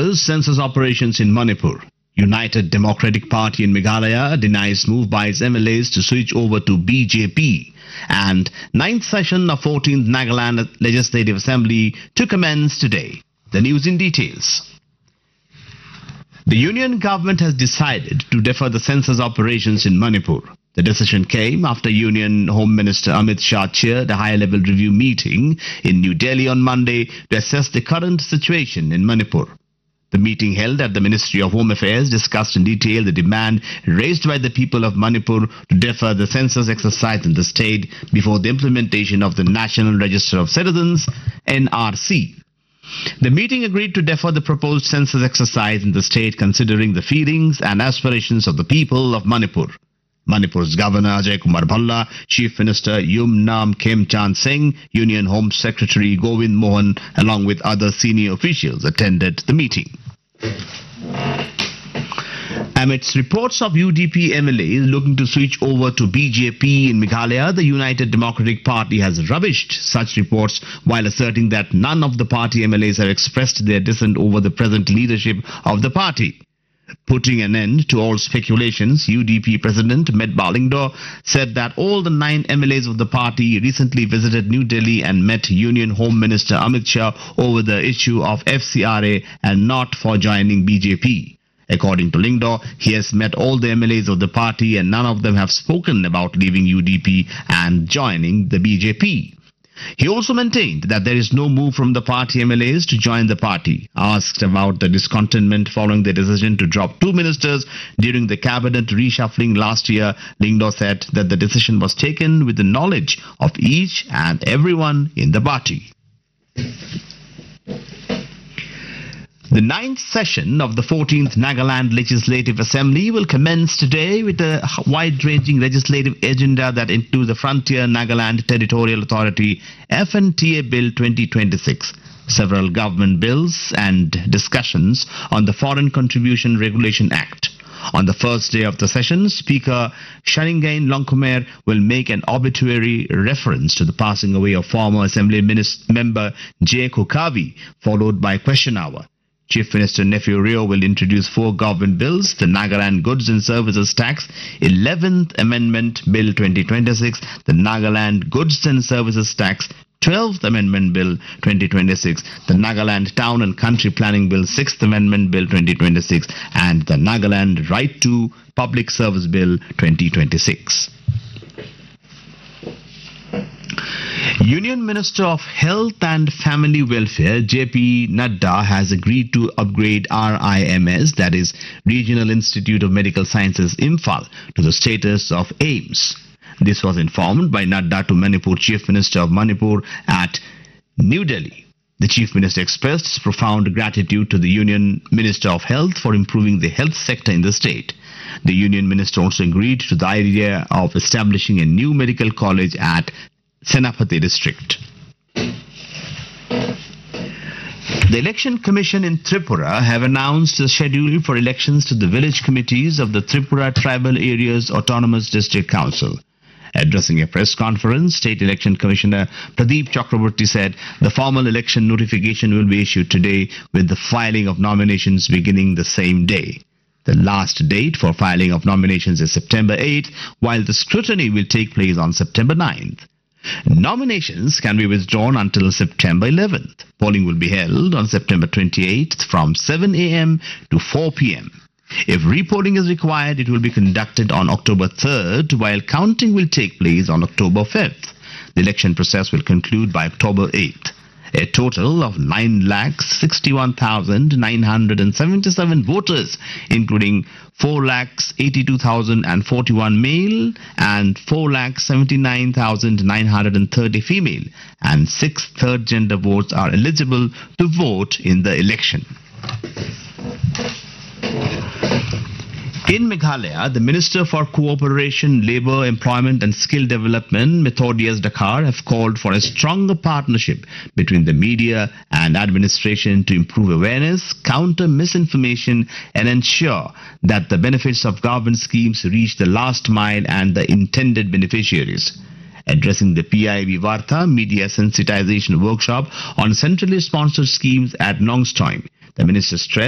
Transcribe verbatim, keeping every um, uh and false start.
proposed census operations in Manipur. United Democratic Party in Meghalaya denies move by its M L As to switch over to B J P. And ninth session of fourteenth Nagaland Legislative Assembly to commence today. The news in details. The union government has decided to defer the census operations in Manipur. The decision came after Union Home Minister Amit Shah chaired a high-level review meeting in New Delhi on Monday to assess the current situation in Manipur. The meeting held at the Ministry of Home Affairs discussed in detail the demand raised by the people of Manipur to defer the census exercise in the state before the implementation of the National Register of Citizens, N R C. The meeting agreed to defer the proposed census exercise in the state considering the feelings and aspirations of the people of Manipur. Manipur's Governor Ajay Kumar Bhalla, Chief Minister Yum Nam Khemchand Singh, Union Home Secretary Govind Mohan, along with other senior officials attended the meeting. Amidst reports of U D P M L As looking to switch over to B J P in Meghalaya, the United Democratic Party has rubbished such reports while asserting that none of the party M L As have expressed their dissent over the present leadership of the party. Putting an end to all speculations, U D P President Medba Lyngdoh said that all the nine M L As of the party recently visited New Delhi and met Union Home Minister Amit Shah over the issue of F C R A and not for joining B J P. According to Lyngdoh, he has met all the M L As of the party and none of them have spoken about leaving U D P and joining the B J P. He also maintained that there is no move from the party M L As to join the party. Asked about the discontentment following the decision to drop two ministers during the cabinet reshuffling last year, Lyngdoh said that the decision was taken with the knowledge of each and everyone in the party. The ninth session of the fourteenth Nagaland Legislative Assembly will commence today with a wide-ranging legislative agenda that includes the Frontier Nagaland Territorial Authority F N T A Bill twenty twenty-six, several government bills and discussions on the Foreign Contribution Regulation Act. On the first day of the session, Speaker Shaningain Longkumer will make an obituary reference to the passing away of former Assembly member J. Kukavi, followed by question hour. Chief Minister Nephew Rio will introduce four government bills: the Nagaland Goods and Services Tax, eleventh Amendment Bill twenty twenty-six, the Nagaland Goods and Services Tax, twelfth Amendment Bill twenty twenty-six, the Nagaland Town and Country Planning Bill, sixth Amendment Bill twenty twenty-six, and the Nagaland Right to Public Service Bill twenty twenty-six. Union Minister of Health and Family Welfare J P Nadda has agreed to upgrade R I M S, that is Regional Institute of Medical Sciences Imphal, to the status of AIIMS. This was informed by Nadda to Manipur Chief Minister of Manipur at New Delhi. The Chief Minister expressed his profound gratitude to the Union Minister of Health for improving the health sector in the state. The Union Minister also agreed to the idea of establishing a new medical college at Senapati district. The Election Commission in Tripura have announced a schedule for elections to the village committees of the Tripura Tribal Areas Autonomous District Council. Addressing a press conference, State Election Commissioner Pradeep Chakraborty said the formal election notification will be issued today, with the filing of nominations beginning the same day. The last date for filing of nominations is September eighth, while the scrutiny will take place on September ninth. Nominations can be withdrawn until September eleventh. Polling will be held on September twenty-eighth from seven a m to four p m If repolling is required, it will be conducted on October third, while counting will take place on October fifth. The election process will conclude by October eighth. A total of nine lakh sixty-one thousand nine hundred seventy-seven voters, including four lakh eighty-two thousand forty-one male and four lakh seventy-nine thousand nine hundred thirty female, and six third gender votes are eligible to vote in the election. In Meghalaya, the Minister for Cooperation, Labour, Employment and Skill Development, Methodius Dakar, have called for a stronger partnership between the media and administration to improve awareness, counter misinformation and ensure that the benefits of government schemes reach the last mile and the intended beneficiaries. Addressing the P I B Vartha Media Sensitization Workshop on centrally sponsored schemes at Nongstoin, the Minister stressed